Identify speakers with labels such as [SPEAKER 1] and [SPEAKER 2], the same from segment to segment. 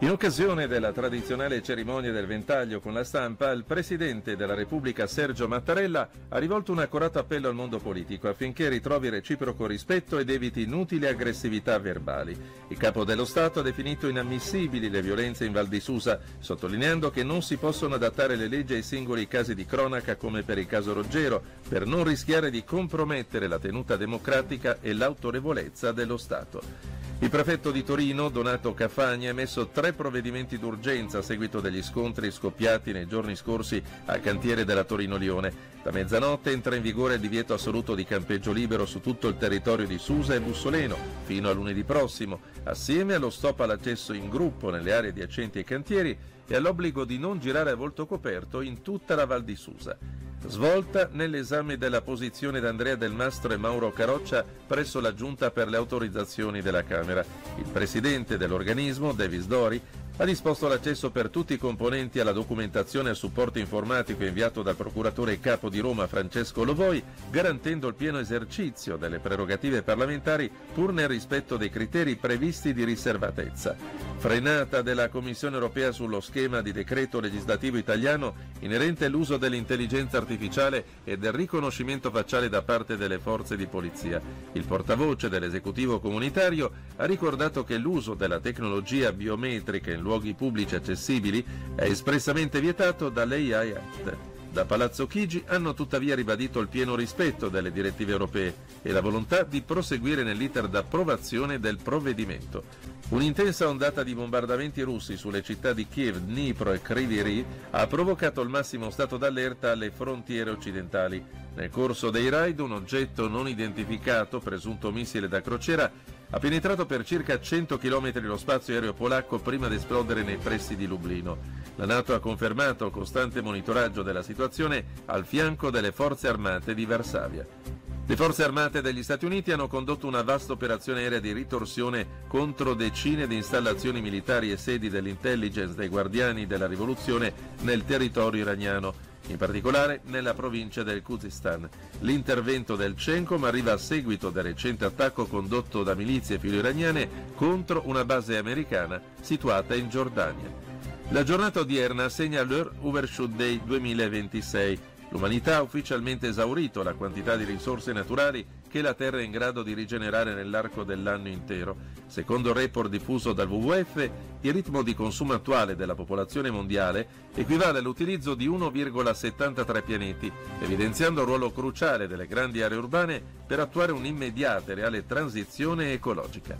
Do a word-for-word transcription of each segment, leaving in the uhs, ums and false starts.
[SPEAKER 1] In occasione della tradizionale cerimonia del ventaglio con la stampa, il Presidente della Repubblica Sergio Mattarella ha rivolto un accorato appello al mondo politico affinché ritrovi reciproco rispetto ed eviti inutili aggressività verbali. Il Capo dello Stato ha definito inammissibili le violenze in Val di Susa, sottolineando che non si possono adattare le leggi ai singoli casi di cronaca come per il caso Roggero, per non rischiare di compromettere la tenuta democratica e l'autorevolezza dello Stato. Il prefetto di Torino, Donato Cafagni, ha emesso tre provvedimenti d'urgenza a seguito degli scontri scoppiati nei giorni scorsi al cantiere della Torino-Lione. Da mezzanotte entra in vigore il divieto assoluto di campeggio libero su tutto il territorio di Susa e Bussoleno, fino a lunedì prossimo, assieme allo stop all'accesso in gruppo nelle aree adiacenti ai cantieri e all'obbligo di non girare a volto coperto in tutta la Val di Susa. Svolta nell'esame della posizione d'Andrea Del Mastro e Mauro Caroccia presso la Giunta per le autorizzazioni della Camera. Il presidente dell'organismo, Davis Dori, ha disposto l'accesso per tutti i componenti alla documentazione e supporto informatico inviato dal procuratore capo di Roma Francesco Lovoi, garantendo il pieno esercizio delle prerogative parlamentari pur nel rispetto dei criteri previsti di riservatezza. Frenata della Commissione europea sullo schema di decreto legislativo italiano inerente all'uso dell'intelligenza artificiale e del riconoscimento facciale da parte delle forze di polizia. Il portavoce dell'esecutivo comunitario ha ricordato che l'uso della tecnologia biometrica in luoghi pubblici accessibili è espressamente vietato dall'A I Act. Da Palazzo Chigi hanno tuttavia ribadito il pieno rispetto delle direttive europee e la volontà di proseguire nell'iter d'approvazione del provvedimento. Un'intensa ondata di bombardamenti russi sulle città di Kiev, Dnipro e Kryvyi Rih ha provocato il massimo stato d'allerta alle frontiere occidentali. Nel corso dei raid un oggetto non identificato, presunto missile da crociera, ha penetrato per circa cento chilometri lo spazio aereo polacco prima di esplodere nei pressi di Lublino. La NATO ha confermato il costante monitoraggio della situazione al fianco delle forze armate di Varsavia. Le forze armate degli Stati Uniti hanno condotto una vasta operazione aerea di ritorsione contro decine di installazioni militari e sedi dell'intelligence dei Guardiani della Rivoluzione nel territorio iraniano, in particolare nella provincia del Khuzestan. L'intervento del CENTCOM arriva a seguito del recente attacco condotto da milizie filo-iraniane contro una base americana situata in Giordania. La giornata odierna segna l'Earth Overshoot Day duemilaventisei. L'umanità ha ufficialmente esaurito la quantità di risorse naturali che la Terra è in grado di rigenerare nell'arco dell'anno intero. Secondo il report diffuso dal W W F, il ritmo di consumo attuale della popolazione mondiale equivale all'utilizzo di uno virgola settantatré pianeti, evidenziando il ruolo cruciale delle grandi aree urbane per attuare un'immediata e reale transizione ecologica.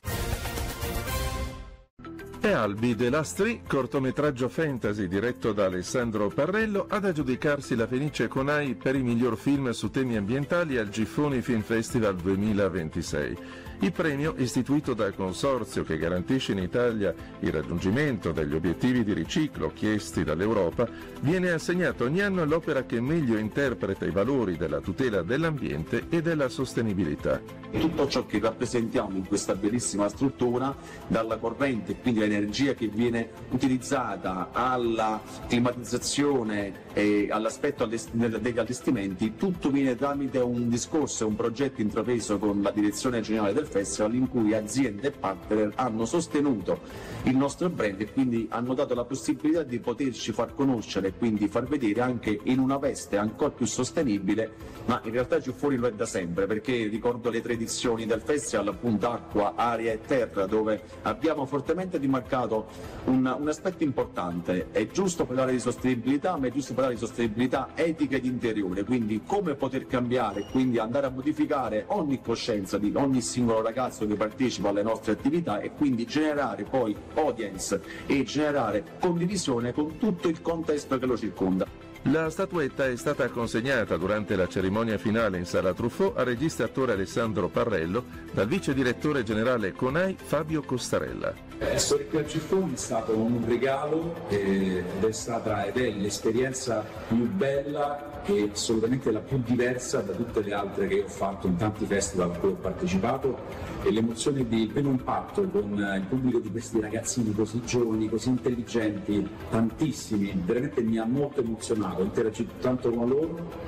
[SPEAKER 1] E Albi The Last Tree, cortometraggio fantasy diretto da Alessandro Parrello, ad aggiudicarsi la Fenice Conai per il miglior film su temi ambientali al Giffoni Film Festival duemilaventisei. Il premio, istituito dal consorzio che garantisce in Italia il raggiungimento degli obiettivi di riciclo chiesti dall'Europa, viene assegnato ogni anno all'opera che meglio interpreta i valori della tutela dell'ambiente e della sostenibilità.
[SPEAKER 2] Tutto ciò che rappresentiamo in questa bellissima struttura, dalla corrente, quindi l'energia che viene utilizzata, alla climatizzazione e all'aspetto degli allestimenti, tutto viene tramite un discorso e un progetto intrapreso con la direzione generale del festival, in cui aziende e partner hanno sostenuto il nostro brand e quindi hanno dato la possibilità di poterci far conoscere e quindi far vedere anche in una veste ancora più sostenibile, ma in realtà Giuffoni lo è da sempre, perché ricordo le tre edizioni del festival, appunto acqua, aria e terra, dove abbiamo fortemente rimarcato un, un aspetto importante. È giusto parlare di sostenibilità, ma è giusto parlare di sostenibilità etica ed interiore, quindi come poter cambiare, quindi andare a modificare ogni coscienza di ogni singolo ragazzo che partecipa alle nostre attività e quindi generare poi audience e generare condivisione con tutto il contesto che lo circonda.
[SPEAKER 1] La statuetta è stata consegnata durante la cerimonia finale in Sala Truffaut al regista e attore Alessandro Parrello dal vice direttore generale Conai Fabio Costarella.
[SPEAKER 3] Essere qui a Giffoni è stato un regalo ed è stata ed è l'esperienza più bella e assolutamente la più diversa da tutte le altre che ho fatto in tanti festival a cui ho partecipato, e l'emozione di primo impatto con il pubblico di questi ragazzini così giovani, così intelligenti, tantissimi, veramente mi ha molto emozionato, ho interagito tanto con loro.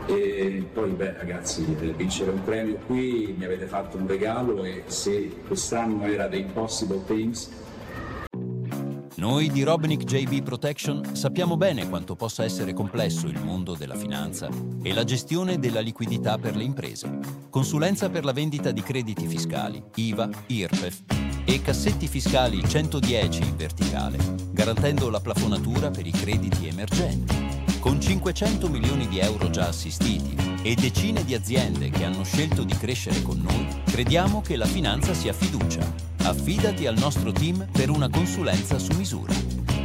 [SPEAKER 3] E poi beh ragazzi, vincere un premio qui, mi avete fatto un regalo, e se quest'anno era The Impossible Things.
[SPEAKER 4] Noi di Robinick J B Protection sappiamo bene quanto possa essere complesso il mondo della finanza e la gestione della liquidità per le imprese. Consulenza per la vendita di crediti fiscali, I V A, I R P E F e cassetti fiscali centodieci in verticale, garantendo la plafonatura per i crediti emergenti. Con cinquecento milioni di euro già assistiti e decine di aziende che hanno scelto di crescere con noi, crediamo che la finanza sia fiducia. Affidati al nostro team per una consulenza su misura.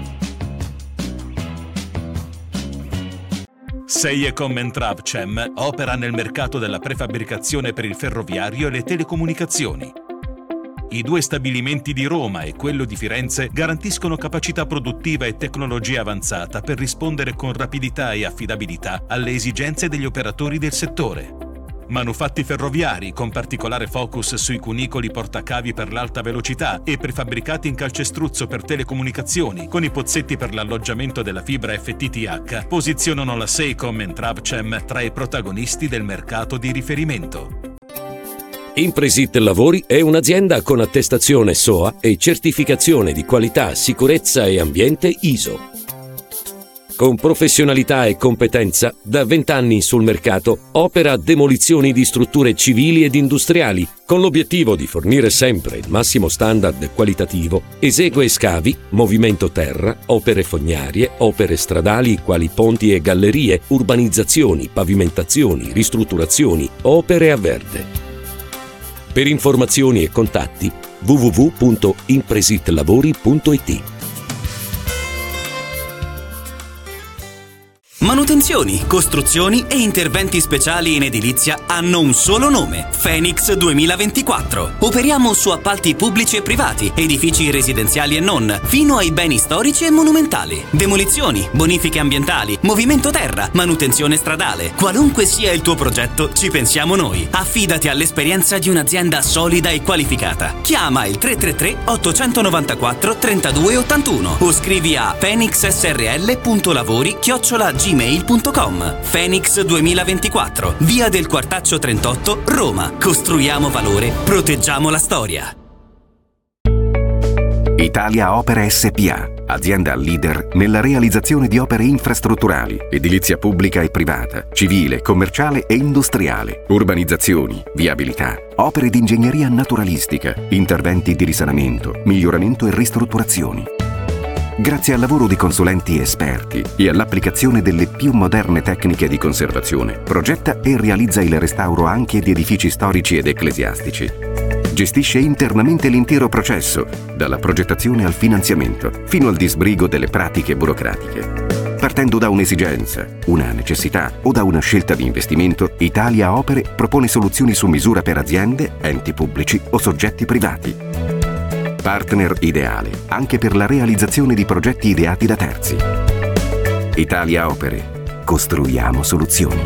[SPEAKER 5] Seiecom e Travcem opera nel mercato della prefabbricazione per il ferroviario e le telecomunicazioni. I due stabilimenti di Roma e quello di Firenze garantiscono capacità produttiva e tecnologia avanzata per rispondere con rapidità e affidabilità alle esigenze degli operatori del settore. Manufatti ferroviari con particolare focus sui cunicoli portacavi per l'alta velocità e prefabbricati in calcestruzzo per telecomunicazioni con i pozzetti per l'alloggiamento della fibra F T T H posizionano la Seiecom e Travcem tra i protagonisti del mercato di riferimento.
[SPEAKER 6] Impresit Lavori è un'azienda con attestazione S O A e certificazione di qualità, sicurezza e ambiente I S O. Con professionalità e competenza, da vent'anni sul mercato, opera demolizioni di strutture civili ed industriali, con l'obiettivo di fornire sempre il massimo standard qualitativo, esegue scavi, movimento terra, opere fognarie, opere stradali quali ponti e gallerie, urbanizzazioni, pavimentazioni, ristrutturazioni, opere a verde. Per informazioni e contatti w w w punto impresitlavori punto i t.
[SPEAKER 7] Manutenzioni, costruzioni e interventi speciali in edilizia hanno un solo nome: Phoenix duemilaventiquattro. Operiamo su appalti pubblici e privati, edifici residenziali e non, fino ai beni storici e monumentali. Demolizioni, bonifiche ambientali, movimento terra, manutenzione stradale. Qualunque sia il tuo progetto, ci pensiamo noi. Affidati all'esperienza di un'azienda solida e qualificata. Chiama il tre tre tre otto nove quattro tre due otto uno o scrivi a phoenixsrl punto lavori chiocciola gmail punto com. Phoenix duemilaventiquattro, via del Quartaccio trentotto, Roma. Costruiamo valore, proteggiamo la storia.
[SPEAKER 8] Italia Opere S P A, azienda leader nella realizzazione di opere infrastrutturali, edilizia pubblica e privata, civile, commerciale e industriale, urbanizzazioni, viabilità, opere di ingegneria naturalistica, interventi di risanamento, miglioramento e ristrutturazioni. Grazie al lavoro di consulenti esperti e all'applicazione delle più moderne tecniche di conservazione, progetta e realizza il restauro anche di edifici storici ed ecclesiastici. Gestisce internamente l'intero processo, dalla progettazione al finanziamento, fino al disbrigo delle pratiche burocratiche. Partendo da un'esigenza, una necessità o da una scelta di investimento, Italia Opere propone soluzioni su misura per aziende, enti pubblici o soggetti privati. Partner ideale anche per la realizzazione di progetti ideati da terzi. Italia Opere. Costruiamo soluzioni.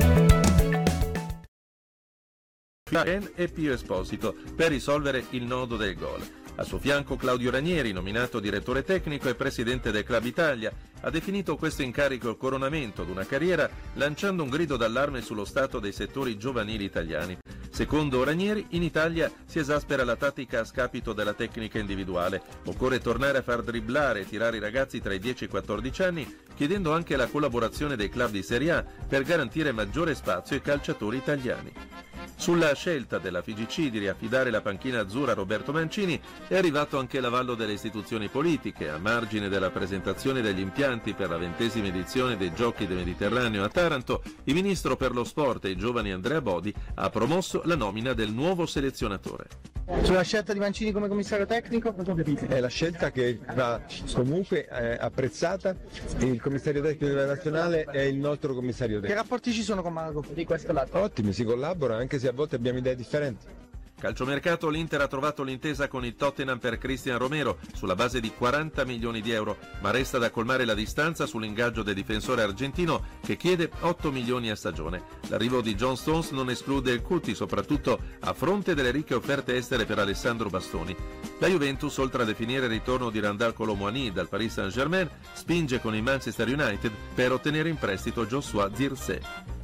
[SPEAKER 1] E Pio Esposito per risolvere il nodo del gol. A suo fianco Claudio Ranieri, nominato direttore tecnico e presidente del Club Italia, ha definito questo incarico il coronamento di una carriera, lanciando un grido d'allarme sullo stato dei settori giovanili italiani. Secondo Ranieri, in Italia si esaspera la tattica a scapito della tecnica individuale. Occorre tornare a far dribblare e tirare i ragazzi tra i dieci e i quattordici anni, chiedendo anche la collaborazione dei club di Serie A per garantire maggiore spazio ai calciatori italiani. Sulla scelta della F I G C di riaffidare la panchina azzurra a Roberto Mancini è arrivato anche l'avallo delle istituzioni politiche. A margine della presentazione degli impianti per la ventesima edizione dei Giochi del Mediterraneo a Taranto, il ministro per lo sport e i giovani Andrea Bodi ha promosso la nomina del nuovo selezionatore.
[SPEAKER 9] Sulla scelta di Mancini come commissario tecnico? È la scelta che va comunque eh, apprezzata. Il commissario tecnico della nazionale è il nostro commissario tecnico. Che rapporti ci sono con Marco di questo lato? Ottimi, si collabora anche se a volte abbiamo idee differenti.
[SPEAKER 1] Calciomercato, l'Inter ha trovato l'intesa con il Tottenham per Cristian Romero sulla base di quaranta milioni di euro, ma resta da colmare la distanza sull'ingaggio del difensore argentino che chiede otto milioni a stagione. L'arrivo di John Stones non esclude il Cuti, soprattutto a fronte delle ricche offerte estere per Alessandro Bastoni. La Juventus, oltre a definire il ritorno di Randal Kolo Muani dal Paris Saint-Germain, spinge con il Manchester United per ottenere in prestito Joshua Zirkzee.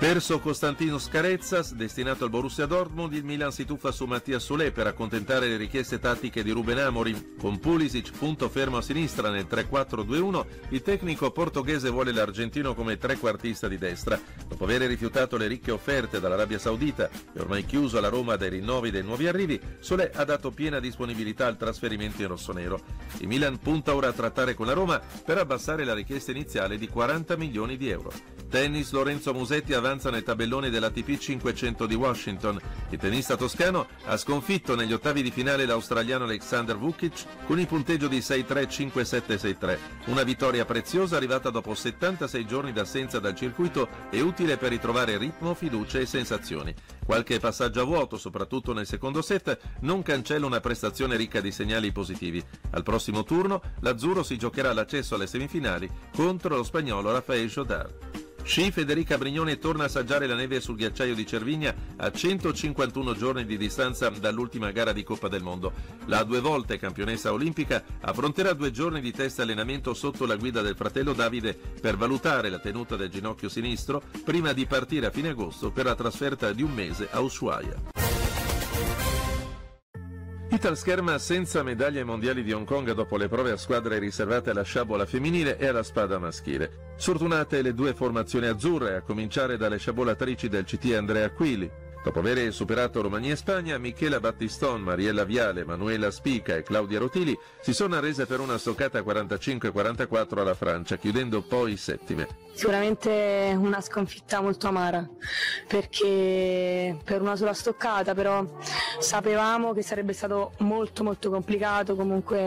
[SPEAKER 1] Perso Konstantinos Carezas, destinato al Borussia Dortmund, il Milan si tuffa su Mattias Soulé per accontentare le richieste tattiche di Ruben Amorim. Con Pulisic punto fermo a sinistra nel tre quattro due uno, il tecnico portoghese vuole l'argentino come trequartista di destra. Dopo aver rifiutato le ricche offerte dall'Arabia Saudita e ormai chiuso alla Roma dai rinnovi dei nuovi arrivi, Soulé ha dato piena disponibilità al trasferimento in rossonero. Il Milan punta ora a trattare con la Roma per abbassare la richiesta iniziale di quaranta milioni di euro. Tennis, Lorenzo Musetti avanza nel tabellone dell'A T P cinquecento di Washington. Il tennista toscano ha sconfitto negli ottavi di finale l'australiano Alexander Vukic con il punteggio di sei tre cinque sette sei tre. Una vittoria preziosa arrivata dopo settantasei giorni d'assenza dal circuito e utile per ritrovare ritmo, fiducia e sensazioni. Qualche passaggio a vuoto, soprattutto nel secondo set, non cancella una prestazione ricca di segnali positivi. Al prossimo turno l'azzurro si giocherà l'accesso alle semifinali contro lo spagnolo Rafael Jodar. Sci, Federica Brignone torna a assaggiare la neve sul ghiacciaio di Cervigna a centocinquantuno giorni di distanza dall'ultima gara di Coppa del Mondo. La due volte campionessa olimpica affronterà due giorni di test allenamento sotto la guida del fratello Davide per valutare la tenuta del ginocchio sinistro prima di partire a fine agosto per la trasferta di un mese a Ushuaia. Italscherma senza medaglie mondiali di Hong Kong dopo le prove a squadre riservate alla sciabola femminile e alla spada maschile. Sfortunate le due formazioni azzurre, a cominciare dalle sciabolatrici del C T Andrea Aquili. Dopo aver superato Romania e Spagna, Michela Battiston, Mariella Viale, Manuela Spica e Claudia Rotili si sono arrese per una stoccata quarantacinque quarantaquattro alla Francia, chiudendo poi settime.
[SPEAKER 10] Sicuramente una sconfitta molto amara, perché per una sola stoccata, però sapevamo che sarebbe stato molto molto complicato, comunque